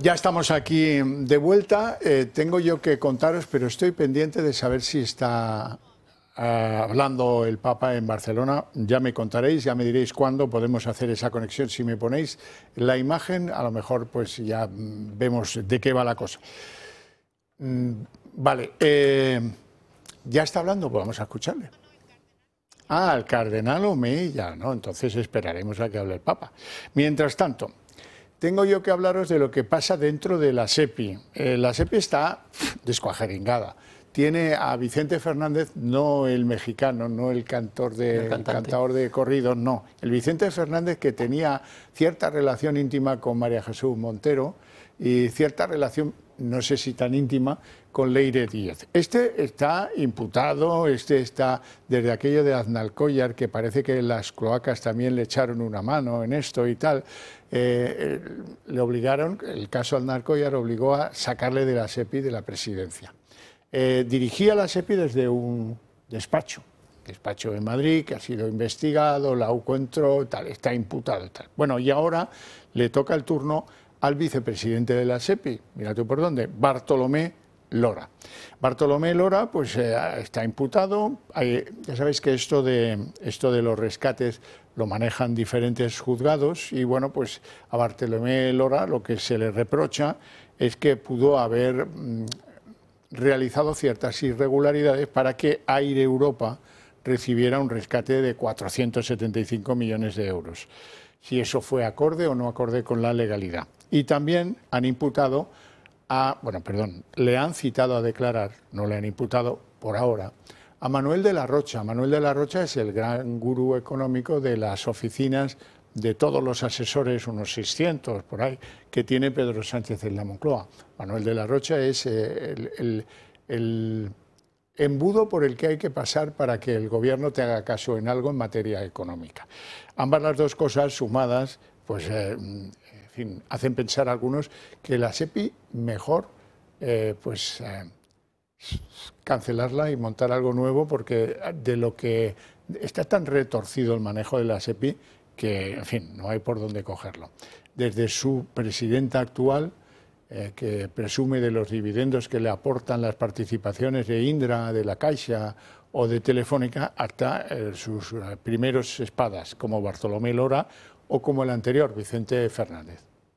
Ya estamos aquí de vuelta. Tengo yo que contaros, pero estoy pendiente de saber si está hablando el Papa en Barcelona. Ya me contaréis, ya me diréis cuándo podemos hacer esa conexión. Si me ponéis la imagen, a lo mejor pues ya vemos de qué va la cosa. Vale, ya está hablando, pues vamos a escucharle. Ah, el cardenal Omeya, ¿no? Entonces esperaremos a que hable el Papa. Mientras tanto, tengo yo que hablaros de lo que pasa dentro de la SEPI. La SEPI está descuajeringada. Tiene a Vicente Fernández, no el mexicano, no el cantador de corridos, no. El Vicente Fernández, que tenía cierta relación íntima con María Jesús Montero y cierta relación, no sé si tan íntima, con Leire Díez. Este está imputado, este está desde aquello de Aznalcóllar, que parece que las cloacas también le echaron una mano en esto y tal. Le obligaron, el caso Aznalcóllar obligó a sacarle de la SEPI de la presidencia. Dirigía la SEPI desde un despacho en Madrid, que ha sido investigado, la UCO entró, tal, está imputado, tal. Bueno, y ahora le toca el turno al vicepresidente de la SEPI, mira tú por dónde, Bartolomé Lora. Bartolomé Lora pues está imputado. Ya sabéis que esto de los rescates lo manejan diferentes juzgados y bueno, pues a Bartolomé Lora lo que se le reprocha es que pudo haber realizado ciertas irregularidades para que Air Europa recibiera un rescate de 475 millones de euros. Si eso fue acorde o no acorde con la legalidad. Y también han imputado le han citado a declarar, no le han imputado por ahora, a Manuel de la Rocha. Manuel de la Rocha es el gran gurú económico de las oficinas de todos los asesores, unos 600 por ahí, que tiene Pedro Sánchez en la Moncloa. Manuel de la Rocha es el embudo por el que hay que pasar para que el gobierno te haga caso en algo en materia económica. Ambas las dos cosas sumadas, pues en fin, hacen pensar a algunos que la SEPI mejor cancelarla y montar algo nuevo, porque de lo que está tan retorcido el manejo de la SEPI que, en fin, no hay por dónde cogerlo. Desde su presidenta actual, que presume de los dividendos que le aportan las participaciones de Indra, de la Caixa o de Telefónica, hasta sus primeros espadas, como Bartolomé Lora o como el anterior, Vicente Fernández.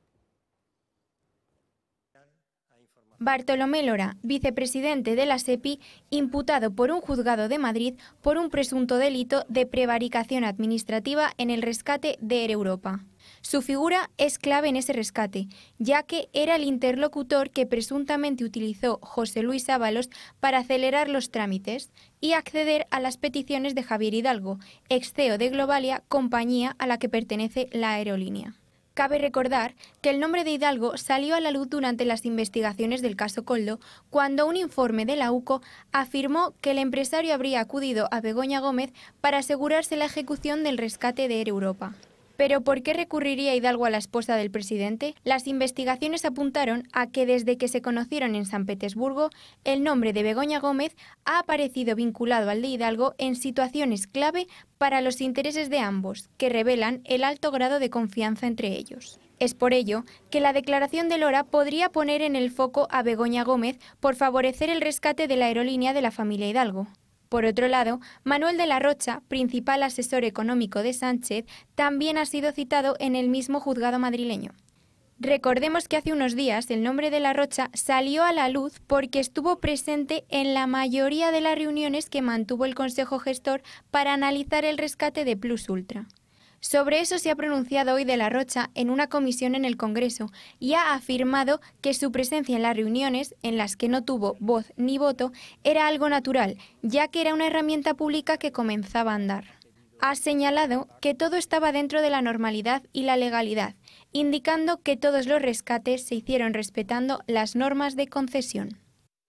Bartolomé Lora, vicepresidente de la SEPI, imputado por un juzgado de Madrid por un presunto delito de prevaricación administrativa en el rescate de Air Europa. Su figura es clave en ese rescate, ya que era el interlocutor que presuntamente utilizó José Luis Ábalos para acelerar los trámites y acceder a las peticiones de Javier Hidalgo, ex CEO de Globalia, compañía a la que pertenece la aerolínea. Cabe recordar que el nombre de Hidalgo salió a la luz durante las investigaciones del caso Koldo, cuando un informe de la UCO afirmó que el empresario habría acudido a Begoña Gómez para asegurarse la ejecución del rescate de Air Europa. ¿Pero por qué recurriría Hidalgo a la esposa del presidente? Las investigaciones apuntaron a que desde que se conocieron en San Petersburgo, el nombre de Begoña Gómez ha aparecido vinculado al de Hidalgo en situaciones clave para los intereses de ambos, que revelan el alto grado de confianza entre ellos. Es por ello que la declaración de Lora podría poner en el foco a Begoña Gómez por favorecer el rescate de la aerolínea de la familia Hidalgo. Por otro lado, Manuel de la Rocha, principal asesor económico de Sánchez, también ha sido citado en el mismo juzgado madrileño. Recordemos que hace unos días el nombre de la Rocha salió a la luz porque estuvo presente en la mayoría de las reuniones que mantuvo el Consejo Gestor para analizar el rescate de Plus Ultra. Sobre eso se ha pronunciado hoy de la Rocha en una comisión en el Congreso y ha afirmado que su presencia en las reuniones, en las que no tuvo voz ni voto, era algo natural, ya que era una herramienta pública que comenzaba a andar. Ha señalado que todo estaba dentro de la normalidad y la legalidad, indicando que todos los rescates se hicieron respetando las normas de concesión.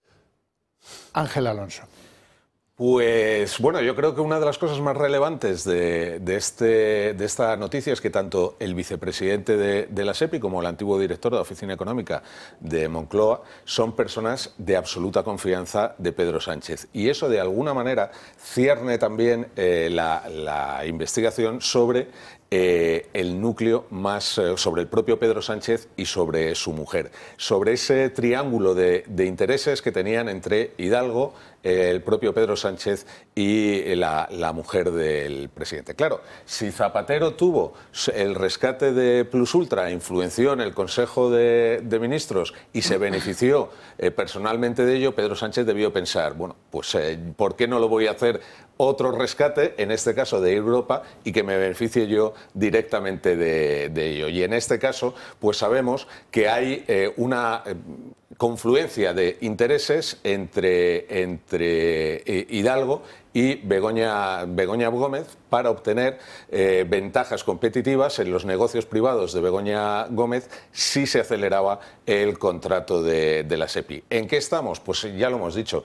Ángel Alonso. Pues bueno, yo creo que una de las cosas más relevantes de esta noticia es que tanto el vicepresidente de la SEPI como el antiguo director de la Oficina Económica de Moncloa son personas de absoluta confianza de Pedro Sánchez. Y eso de alguna manera cierne también la investigación sobre el núcleo más sobre el propio Pedro Sánchez y sobre su mujer, sobre ese triángulo de intereses que tenían entre Hidalgo, el propio Pedro Sánchez y la mujer del presidente. Claro, si Zapatero tuvo el rescate de Plus Ultra, influenció en el Consejo de Ministros y se benefició personalmente de ello, Pedro Sánchez debió pensar, bueno, pues ¿por qué no lo voy a hacer otro rescate, en este caso de Europa, y que me beneficie yo directamente de ello? Y en este caso, pues sabemos que hay una confluencia de intereses entre Hidalgo y Begoña Gómez para obtener ventajas competitivas en los negocios privados de Begoña Gómez si se aceleraba el contrato de la SEPI. ¿En qué estamos? Pues ya lo hemos dicho,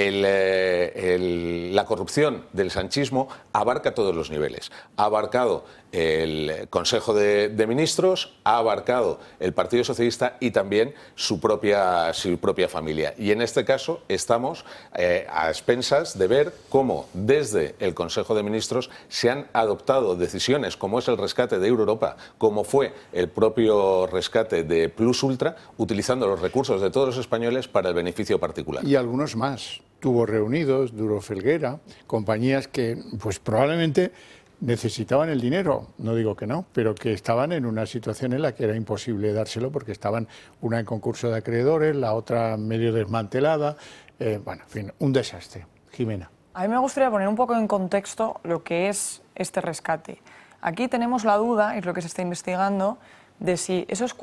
la corrupción del sanchismo abarca todos los niveles. Ha abarcado el Consejo de Ministros, ha abarcado el Partido Socialista y también su propia familia. Y en este caso estamos a expensas de ver cómo desde el Consejo de Ministros se han adoptado decisiones como es el rescate de Europa, como fue el propio rescate de Plus Ultra, utilizando los recursos de todos los españoles para el beneficio particular. Y algunos más. Tubos Reunidos, Duro Felguera, compañías que pues probablemente necesitaban el dinero, no digo que no, pero que estaban en una situación en la que era imposible dárselo porque estaban una en concurso de acreedores, la otra medio desmantelada, bueno, en fin, un desastre. Jimena. A mí me gustaría poner un poco en contexto lo que es este rescate. Aquí tenemos la duda, y es lo que se está investigando, de si esos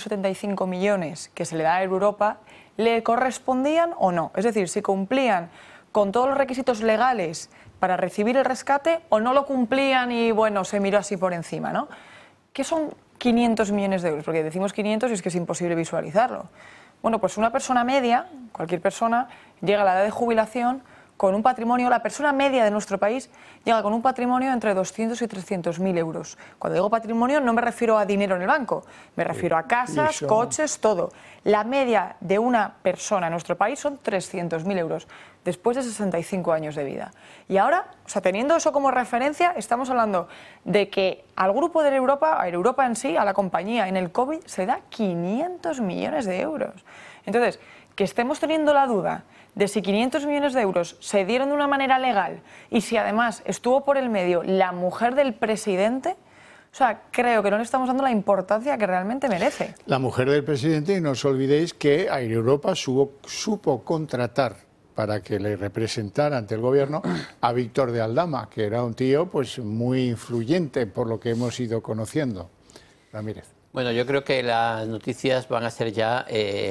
475 millones que se le da a Europa le correspondían o no. Es decir, si cumplían con todos los requisitos legales para recibir el rescate o no lo cumplían y, bueno, se miró así por encima, ¿no? ¿Qué son 500 millones de euros? Porque decimos 500 y es que es imposible visualizarlo. Bueno, pues una persona media, cualquier persona, llega a la edad de jubilación con un patrimonio, la persona media de nuestro país llega con un patrimonio entre 200 y 300.000 euros. Cuando digo patrimonio no me refiero a dinero en el banco, me refiero a casas, coches, todo. La media de una persona en nuestro país son 300.000 euros, después de 65 años de vida. Y ahora, o sea, teniendo eso como referencia, estamos hablando de que al grupo de Europa, a Europa en sí, a la compañía, en el COVID, se da 500 millones de euros. Entonces, que estemos teniendo la duda de si 500 millones de euros se dieron de una manera legal y si además estuvo por el medio la mujer del presidente, o sea, creo que no le estamos dando la importancia que realmente merece. La mujer del presidente, y no os olvidéis que Air Europa supo contratar para que le representara ante el gobierno a Víctor de Aldama, que era un tío pues muy influyente por lo que hemos ido conociendo. Ramírez. Bueno, yo creo que las noticias van a ser ya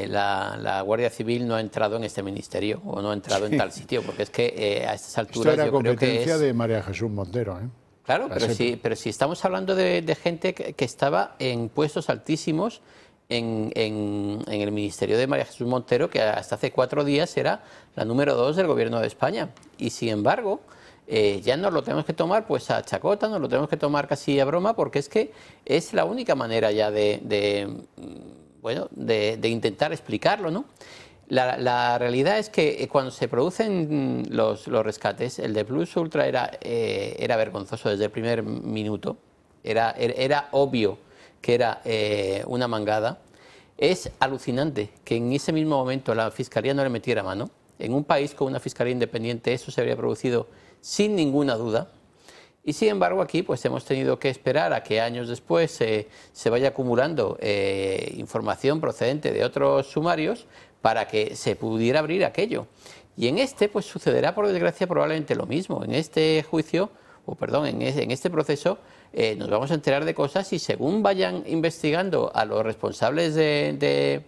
la Guardia Civil no ha entrado en este ministerio o no ha entrado en tal sitio, porque es que a estas alturas esto era yo creo que competencia de María Jesús Montero, ¿eh? Claro, pero si estamos hablando de gente que estaba en puestos altísimos en el ministerio de María Jesús Montero, que hasta hace 4 días era la número 2 del gobierno de España. Y sin embargo, ya nos lo tenemos que tomar pues a chacota, nos lo tenemos que tomar casi a broma, porque es que es la única manera ya de intentar explicarlo, ¿no? La realidad es que cuando se producen los rescates, el de Plus Ultra era vergonzoso desde el primer minuto, era obvio que era una mangada. Es alucinante que en ese mismo momento la Fiscalía no le metiera mano. En un país con una Fiscalía independiente eso se habría producido sin ninguna duda. Y sin embargo aquí pues hemos tenido que esperar a que años después se vaya acumulando información procedente de otros sumarios para que se pudiera abrir aquello. Y en este pues sucederá por desgracia probablemente lo mismo. En este juicio, en este proceso nos vamos a enterar de cosas y según vayan investigando a los responsables que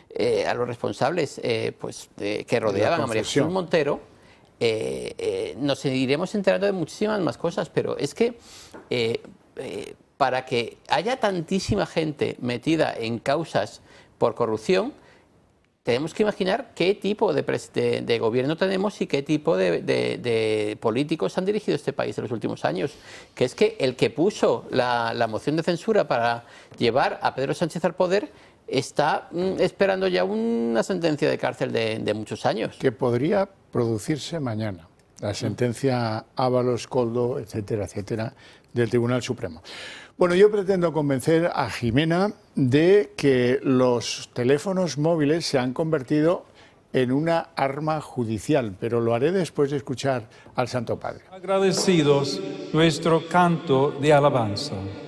rodeaban a María Jesús Montero, nos iremos enterando de muchísimas más cosas, pero es que para que haya tantísima gente metida en causas por corrupción, tenemos que imaginar qué tipo de gobierno tenemos y qué tipo de políticos han dirigido este país en los últimos años. Que es que el que puso la moción de censura para llevar a Pedro Sánchez al poder está esperando ya una sentencia de cárcel de muchos años. Que podría producirse mañana. La sentencia Ábalos, Koldo, etcétera, etcétera, del Tribunal Supremo. Bueno, yo pretendo convencer a Jimena de que los teléfonos móviles se han convertido en una arma judicial, pero lo haré después de escuchar al Santo Padre. Agradecidos nuestro canto de alabanza.